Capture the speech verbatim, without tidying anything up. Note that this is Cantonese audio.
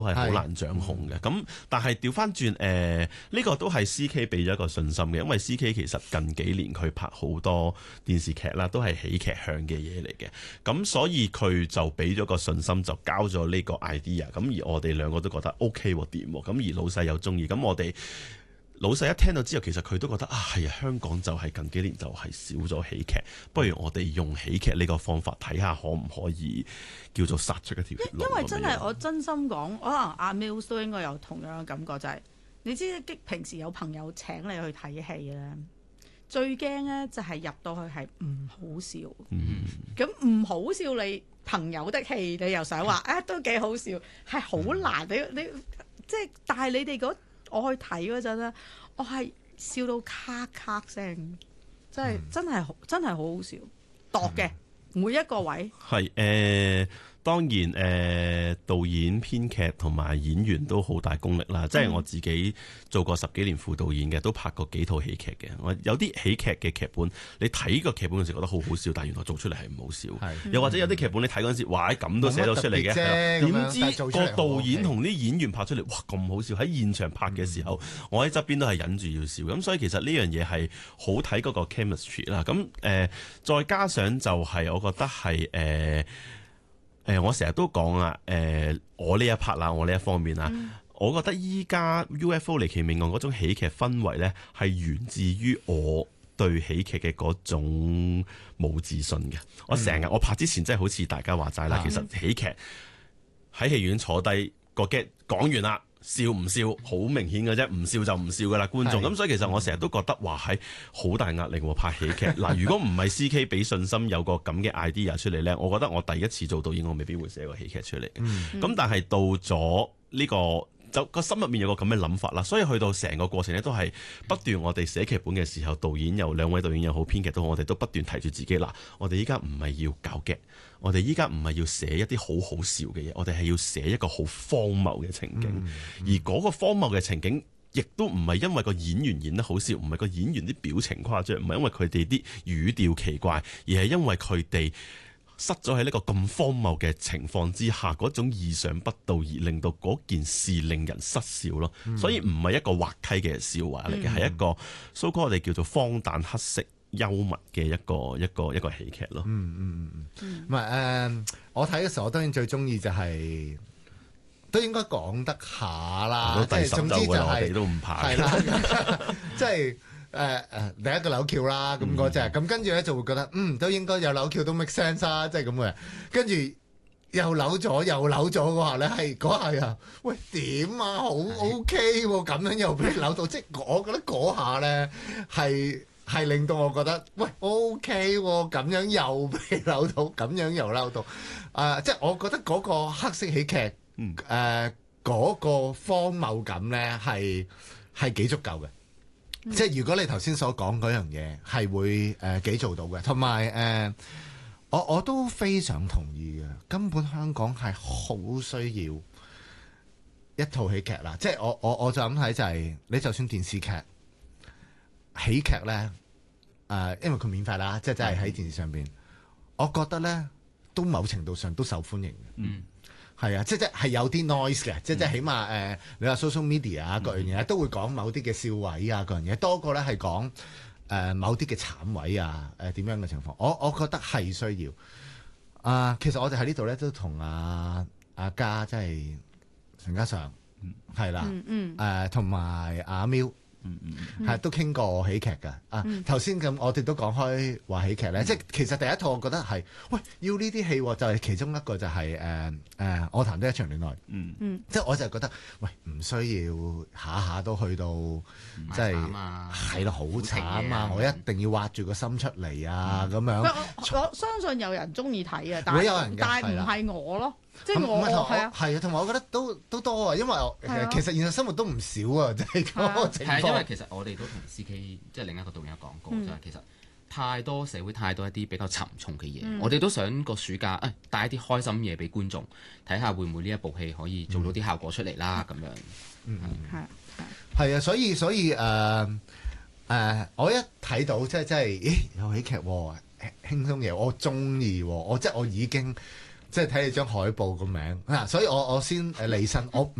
係好難掌控嘅。咁但係調翻轉誒，呢個都係 C K 俾咗一個信心嘅，因為 C K 其實近幾年佢拍好多電視劇啦，都係喜劇向嘅嘢嚟嘅。咁所以佢就俾咗個信心，就交咗呢個 idea。咁而我哋兩個都覺得 OK 喎，掂喎。咁而老細又中意，咁我哋老細一聽到之後，其實佢都覺得啊，係啊，香港就係近幾年就係少咗喜劇，不如我哋用喜劇呢個方法睇下可唔可以叫做殺出一條血路。 因為真係我真心講，可能阿 Mills 都應該有同樣嘅感覺，就係、是、你知平時有朋友請你去睇戲咧，最驚咧就係入到去係唔好笑。咁唔、嗯、好笑你朋友的戲，你又想話啊都幾好笑，係好難。你你即係，但係你哋嗰我去睇嗰陣咧，我係笑到咔咔聲，真係、嗯、真係真係好好笑，度嘅、嗯、每一個位係誒。呃當然誒、呃，導演、編劇同埋演員都好大功力啦。嗯、即係我自己做過十幾年副導演嘅，都拍過幾套喜劇嘅。我有啲喜劇嘅劇本，你睇個劇本嗰時覺得好好笑，但係原來做出嚟係唔好笑。是又或者有啲劇本你睇嗰陣時，哇咁都寫到出嚟嘅，點知個導演同啲演員拍出嚟，哇咁好笑！喺現場拍嘅時候，嗯、我喺側邊都係忍住要笑。咁所以其實呢樣嘢係好睇嗰個 chemistry 啦。咁誒、呃，再加上就係我覺得係誒。呃誒、呃，我成日都講啊，誒、呃，我呢一 part 啦，我呢一方面啦，嗯、我覺得依家 U F O 離奇命案嗰種喜劇氛圍咧，係源自於我對喜劇嘅嗰種冇自信嘅。嗯、我成日我拍之前真係好似大家話齋啦，嗯、其實喜劇喺戲院坐低個 get 講完啦。笑唔笑好明顯嘅啫，唔笑就唔笑噶啦，觀眾。咁是所以其實我成日都覺得話係好大壓力喎，拍喜劇。嗱，如果唔係 C K 俾信心有個咁嘅 idea 出嚟呢，我覺得我第一次做導演，我未必會寫個喜劇出嚟。咁、嗯、但係到咗呢、這個就個心入面有個咁嘅諗法啦，所以去到成個過程咧都係不斷。我哋寫劇本嘅時候，導演又兩位導演又好，編劇都好，我哋都不斷提住自己嗱，我哋依家唔係要搞劇。我哋依家唔係要寫一啲好好笑嘅嘢，我哋係要寫一個好荒謬嘅情景，嗯嗯、而嗰個荒謬嘅情景，亦都唔係因為個演員演得好笑，唔係個演員啲表情誇張，唔係因為佢哋啲語調奇怪，而係因為佢哋失咗喺呢個咁荒謬嘅情況之下，嗰種意想不到而令到嗰件事令人失笑咯。嗯、所以唔係一個滑稽嘅笑話嚟嘅，係、嗯、一個 so called 我哋叫做荒誕黑色幽默嘅一個一個一個喜劇咯。 嗯嗯嗯，唔係誒，我睇嘅時候，我當然最中意就係、是、都應該講得下啦。即係總之就係、是、我哋都唔怕。 係啦，即係誒誒第一個扭橋啦，咁嗰隻。咁跟住咧就會覺得嗯都應該有扭橋都 make sense 啦，即係咁嘅。跟住又扭咗又扭咗嗰下咧，係嗰下啊，喂點啊好 OK 喎，咁樣又俾扭到，即係我覺得嗰下咧係。係令到我覺得，喂 OK 喎，咁樣又被扭到，咁樣又扭到，誒、呃，即係我覺得嗰個黑色喜劇，誒嗰、嗯呃嗰個荒謬感咧係係幾足夠嘅，嗯、即係如果你頭先所講嗰樣嘢係會誒幾、呃、做到嘅，同埋誒我我都非常同意嘅，根本香港係好需要一套喜劇啦，即係我我我就咁睇就係、是、你就算電視劇。喜劇咧，誒、呃，因為佢免費啦，即係真係喺電視上邊，嗯、我覺得咧都某程度上都受歡迎嘅。嗯，係啊，即係係有啲 noise 嘅，嗯、即係起碼誒、呃，你話 social media 啊，各樣嘢、嗯、都會講某啲嘅笑位啊，各樣嘢多過咧係講誒某啲嘅慘位啊，誒、呃、點樣嘅情況，我我覺得係需要。啊、呃，其實我哋喺呢度咧都同阿阿嘉，即係陳嘉上，係啦，嗯誒同埋阿喵。嗯嗯，係都傾過喜劇㗎啊！頭先咁我哋都講開話喜劇咧，嗯、即係其實第一套我覺得係，喂要呢啲戲就係、是、其中一個就係誒誒我談的一場戀愛，嗯嗯，即係我就覺得，喂唔需要下下都去到即係係咯好慘啊！我一定要挖住個心出嚟啊咁、嗯、樣。 我，我相信有人中意睇啊，但係但係唔係我咯。即係我係啊，係啊，同埋我覺得都都多啊，因為其實現實生活都唔少啊，即係嗰個情況。 係因為其實我哋都同 C K 即係另一個導演有講過，就係其實太多社會太多一啲比較沉重嘅嘢，我哋都想個暑假誒帶一啲開心嘢俾觀眾睇下，會唔會呢一部戲可以做到啲效果出嚟啦咁樣。 嗯，係係啊，所以所以誒誒，我一睇到即係即係，咦有喜劇喎，輕鬆嘢，我中意喎，我即係我已經。 即係睇你張海報個名啊，所以我我先誒離身，我